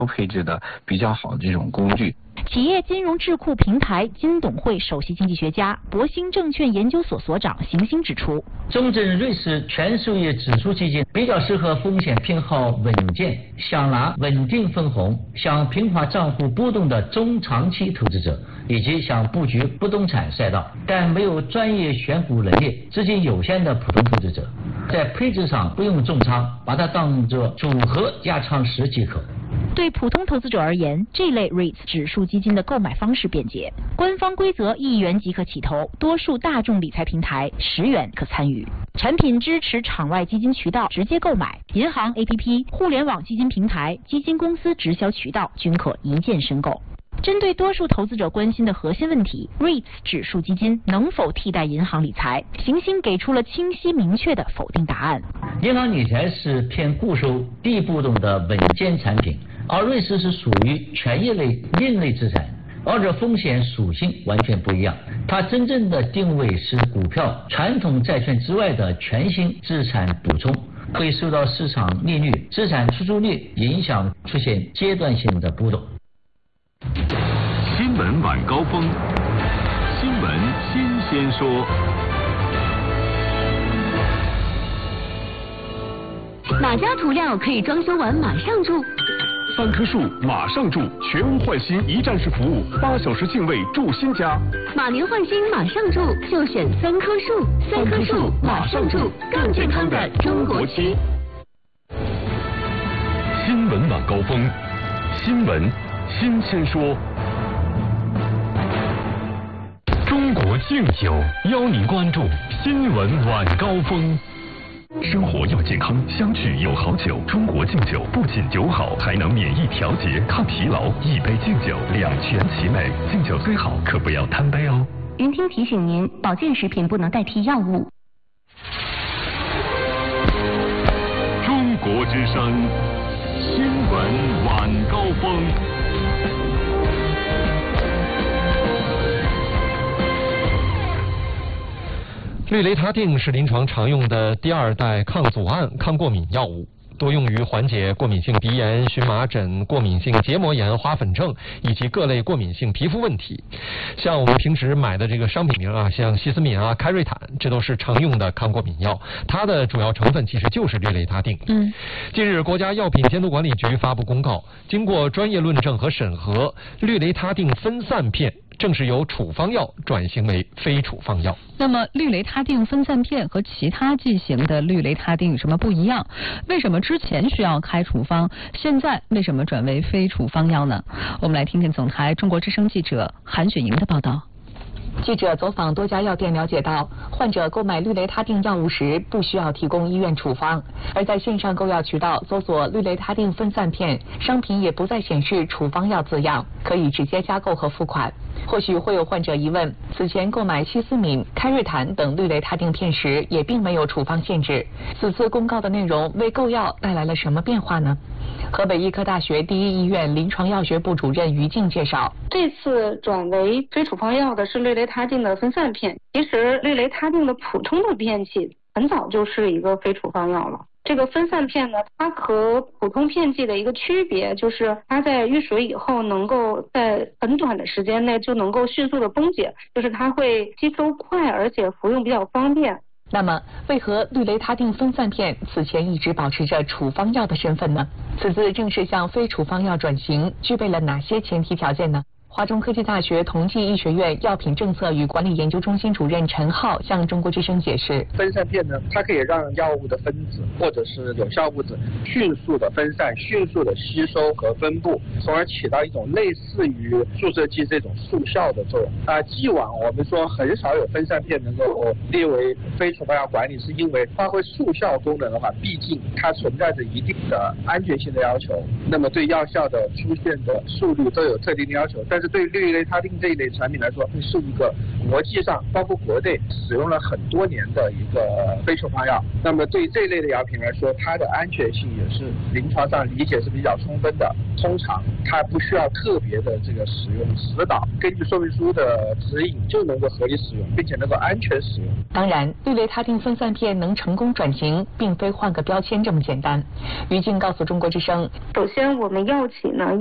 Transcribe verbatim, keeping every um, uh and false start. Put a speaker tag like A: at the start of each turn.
A: 高配置的比较好的这种工具。
B: 企业金融智库平台金董会首席经济学家、博兴证券研究所所长邢鑫指出，
C: 中证瑞士全收益指数基金比较适合风险偏好稳健、想拿稳定分红、想平滑账户波动的中长期投资者，以及想布局不动产赛道但没有专业选股能力、资金有限的普通投资者。在配置上不用重仓，把它当作组合加仓时即可。
B: 对普通投资者而言，这类 R E I T S 指数基金的购买方式便捷，官方规则一元即可起投，多数大众理财平台十元可参与。产品支持场外基金渠道直接购买，银行 A P P、互联网基金平台、基金公司直销渠道均可一键申购。针对多数投资者关心的核心问题 ，R E I T S 指数基金能否替代银行理财？邢鑫给出了清晰明确的否定答案。
C: 银行理财是偏固收、低波动的稳健产品，而瑞士是属于权益类另类资产，二者风险属性完全不一样。它真正的定位是股票、传统债券之外的全新资产补充，会受到市场利率、资产出租率影响，出现阶段性的波动。
D: 新闻晚高峰，新闻新鲜说。
E: 哪家涂料可以装修完马上住？
D: 三棵树马上住，全屋换新一站式服务，八小时净位住新家。
E: 马年换新马上住，就选三棵树。三棵树马上住，更健康的中国漆。
D: 新闻晚高峰，新闻新鲜说。中国敬酒邀您关注新闻晚高峰。生活要健康，相聚有好酒。中国敬酒不仅酒好，还能免疫调节、抗疲劳。一杯敬酒，两全其美。敬酒虽好，可不要贪杯哦。
E: 云听提醒您，保健食品不能代替药物。
D: 中国之声，新闻晚高峰。
F: 氯雷他定是临床常用的第二代抗组胺、抗过敏药物，多用于缓解过敏性鼻炎、荨麻疹、过敏性结膜炎、花粉症以及各类过敏性皮肤问题。像我们平时买的这个商品名啊，像西司敏啊、开瑞坦，这都是常用的抗过敏药，它的主要成分其实就是氯雷他定。嗯，近日，国家药品监督管理局发布公告，经过专业论证和审核，氯雷他定分散片正式由处方药转型为非处方药。
G: 那么氯雷他定分散片和其他剂型的氯雷他定有什么不一样？为什么之前需要开处方，现在为什么转为非处方药呢？我们来听听总台中国之声记者韩雪莹的报道。
H: 记者走访多家药店了解到，患者购买氯雷他定药物时不需要提供医院处方，而在线上购药渠道搜索氯雷他定分散片，商品也不再显示处方药字样，可以直接加购和付款。或许会有患者疑问，此前购买西司敏、开瑞坦等氯雷他定片时也并没有处方限制，此次公告的内容为购药带来了什么变化呢？河北医科大学第一医院临床药学部主任于静介绍，
I: 这次转为非处方药的是氯雷他定的分散片，其实氯雷他定的普通的片剂很早就是一个非处方药了。这个分散片呢，它和普通片剂的一个区别就是它在遇水以后能够在很短的时间内就能够迅速的崩解，就是它会吸收快，而且服用比较方便。
H: 那么，为何氯雷他定分散片此前一直保持着处方药的身份呢？此次正式向非处方药转型，具备了哪些前提条件呢？华中科技大学同济医学院药品政策与管理研究中心主任陈浩向中国之声解释，
J: 分散片呢，它可以让药物的分子或者是有效物质迅速的分散、迅速的吸收和分布，从而起到一种类似于注射剂这种速效的作用。啊，既往我们说很少有分散片能够列为非处方药管理，是因为发挥速效功能的话，毕竟它存在着一定的安全性的要求，那么对药效的出现的速率都有特定的要求，但是对氯雷他定这一类产品来说，是一个国际上包括国内使用了很多年的一个非处方药。那么对于这类的药品来说，它的安全性也是临床上理解是比较充分的。通常它不需要特别的这个使用指导，根据说明书的指引就能够合理使用，并且能够安全使用。
H: 当然，氯雷他定分散片能成功转型，并非换个标签这么简单。于静告诉中国之声，
I: 首先我们药企呢